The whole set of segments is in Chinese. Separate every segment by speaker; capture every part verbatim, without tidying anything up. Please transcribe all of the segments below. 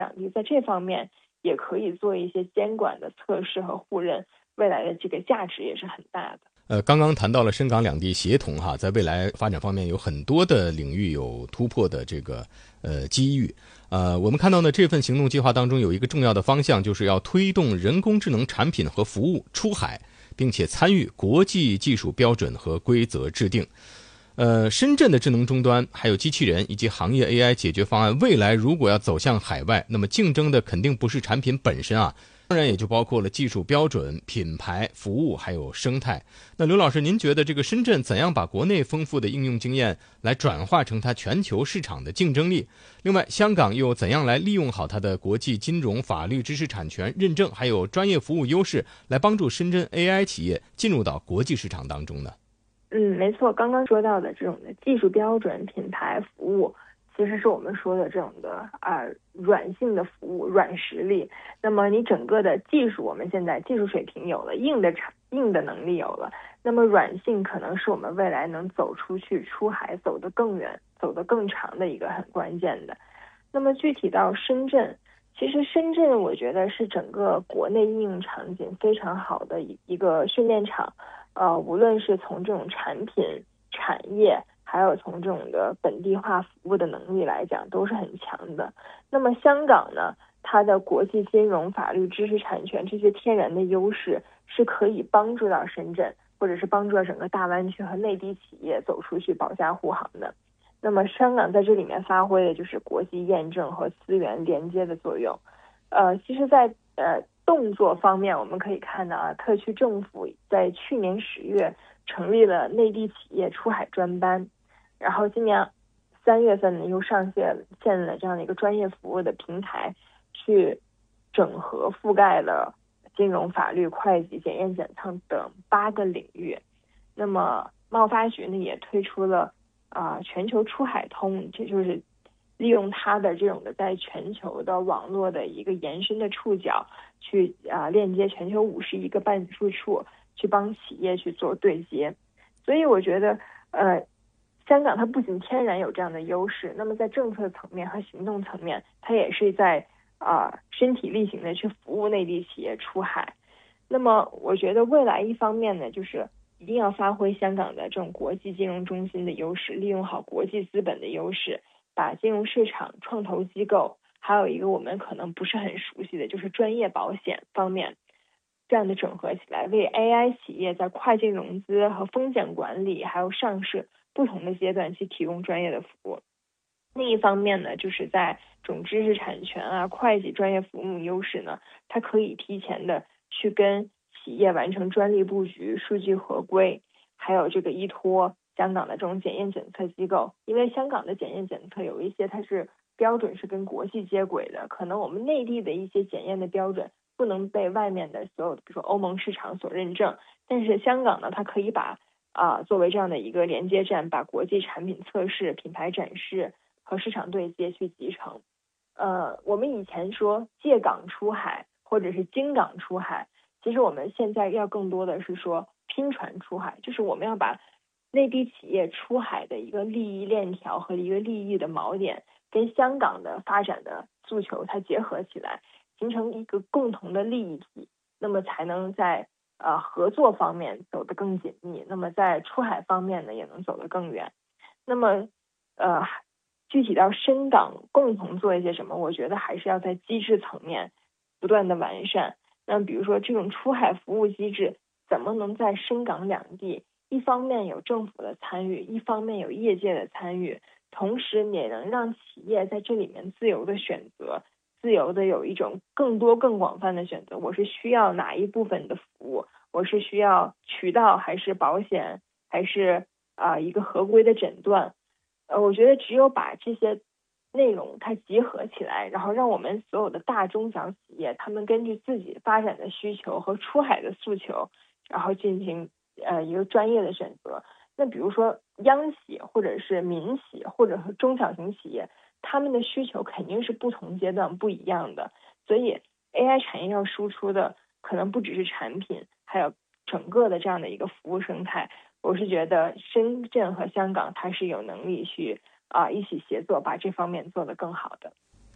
Speaker 1: 两地在这方面也可以做一些监管的测试和互认，未来的这个价值也是很大的。
Speaker 2: 呃，刚刚谈到了深港两地协同哈，在未来发展方面有很多的领域有突破的这个呃机遇。呃，我们看到呢，这份行动计划当中有一个重要的方向，就是要推动人工智能产品和服务出海，并且参与国际技术标准和规则制定。呃，深圳的智能终端，还有机器人以及行业 A I 解决方案，未来如果要走向海外，那么竞争的肯定不是产品本身啊，当然也就包括了技术标准、品牌、服务还有生态。那刘老师，您觉得这个深圳怎样把国内丰富的应用经验来转化成它全球市场的竞争力？另外，香港又怎样来利用好它的国际金融、法律、知识产权认证还有专业服务优势，来帮助深圳 A I 企业进入到国际市场当中呢？
Speaker 1: 嗯，没错，刚刚说到的这种的技术标准、品牌、服务，其实是我们说的这种的啊、呃、软性的服务、软实力。那么你整个的技术，我们现在技术水平有了，硬的产硬的能力有了，那么软性可能是我们未来能走出去、出海、走得更远、走得更长的一个很关键的。那么具体到深圳，其实深圳我觉得是整个国内应用场景非常好的一个训练场。呃，无论是从这种产品、产业，还有从这种的本地化服务的能力来讲，都是很强的。那么香港呢，它的国际金融、法律、知识产权这些天然的优势，是可以帮助到深圳，或者是帮助到整个大湾区和内地企业走出去保驾护航的。那么香港在这里面发挥的就是国际验证和资源连接的作用。呃，其实在呃动作方面，我们可以看到啊，特区政府在去年十月成立了内地企业出海专班，然后今年三月份呢又上线线了这样的一个专业服务的平台，去整合覆盖了金融、法律、会计、检验检测等八个领域。那么贸发局呢也推出了啊、呃、全球出海通，这就是利用它的这种的在全球的网络的一个延伸的触角，去啊、呃、链接全球五十一个办事处，去帮企业去做对接。所以我觉得，呃，香港它不仅天然有这样的优势，那么在政策层面和行动层面，它也是在啊、呃、身体力行的去服务内地企业出海。那么我觉得未来一方面呢，就是一定要发挥香港的这种国际金融中心的优势，利用好国际资本的优势，把金融市场、创投机构，还有一个我们可能不是很熟悉的，就是专业保险方面，这样的整合起来，为 A I 企业在跨境融资和风险管理，还有上市不同的阶段去提供专业的服务。另一方面呢，就是在这种知识产权啊、会计专业服务优势呢，它可以提前的去跟企业完成专利布局、数据合规，还有这个依托香港的这种检验检测机构，因为香港的检验检测有一些它是标准是跟国际接轨的，可能我们内地的一些检验的标准不能被外面的所有比如说欧盟市场所认证，但是香港呢，它可以把啊、呃、作为这样的一个连接站，把国际产品测试、品牌展示和市场对接去集成。呃，我们以前说借港出海或者是经港出海，其实我们现在要更多的是说拼船出海，就是我们要把内地企业出海的一个利益链条和一个利益的锚点，跟香港的发展的诉求它结合起来，形成一个共同的利益体，那么才能在呃合作方面走得更紧密，那么在出海方面呢也能走得更远。那么呃具体到深港共同做一些什么，我觉得还是要在机制层面不断的完善。那比如说这种出海服务机制怎么能在深港两地一方面有政府的参与，一方面有业界的参与，同时也能让企业在这里面自由的选择，自由的有一种更多更广泛的选择，我是需要哪一部分的服务，我是需要渠道还是保险，还是啊、呃、一个合规的诊断。呃，我觉得只有把这些内容它集合起来，然后让我们所有的大中小企业，他们根据自己发展的需求和出海的诉求，然后进行呃一个专业的选择。那比如说央企或者是民企或者是中小型企业，他们的需求肯定是不同阶段不一样的，所以 A I 产业要输出的可能不只是产品，还有整个的这样的一个服务生态。我是觉得深圳和香港它是有能力去啊、呃、一起协作，把这方面做得更好的。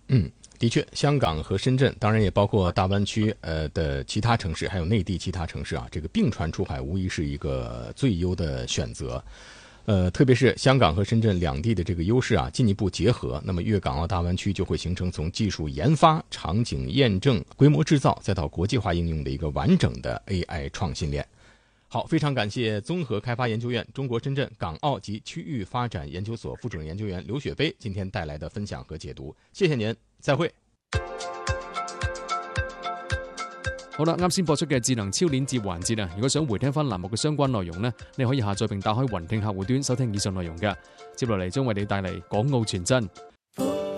Speaker 2: 嗯，的确，香港和深圳，当然也包括大湾区呃的其他城市，还有内地其他城市啊，这个并船出海无疑是一个最优的选择。呃，特别是香港和深圳两地的这个优势啊，进一步结合，那么粤港澳大湾区就会形成从技术研发、场景验证、规模制造，再到国际化应用的一个完整的 A I 创新链。好，非常感谢综合开发研究院中国深圳港澳及区域发展研究所副主任研究员刘雪飞今天带来的分享和解读，谢謝您，再會。
Speaker 3: 好啦，啱先播出嘅智能超鏈接環節啊，如果想回聽翻欄目嘅相關內容呢，你可以下載並打開雲聽客戶端收聽以上內容嘅。接落嚟將為你帶嚟港澳傳真。